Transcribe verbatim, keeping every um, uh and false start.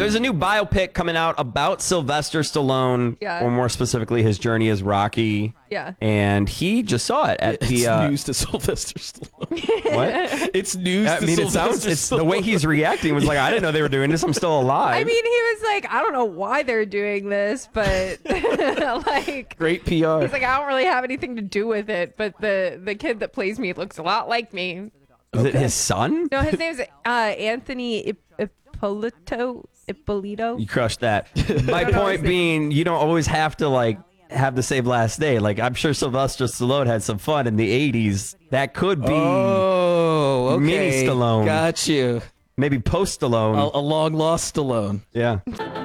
There's a new biopic coming out about Sylvester Stallone, Yeah. or more specifically, his journey as Rocky. Yeah. And he just saw it at It's the. Uh, news to Sylvester Stallone. what? It's news I to mean, it Sylvester sounds. It's Stallone. the way he's reacting was like, I didn't know they were doing this. I'm still alive. I mean, he was like, I don't know why they're doing this, but like, Great P R. he's like, I don't really have anything to do with it, but the the kid that plays me looks a lot like me. Is it his son? No, his name's uh, Anthony Ip- Ippolito. Ippolito. You crushed that. My don't know point his name. being, you don't always have to like have the same last day. Like I'm sure Sylvester Stallone had some fun in the eighties. That could be Oh, okay. mini Stallone. Got you. maybe post Stallone. A, a long lost Stallone. Yeah.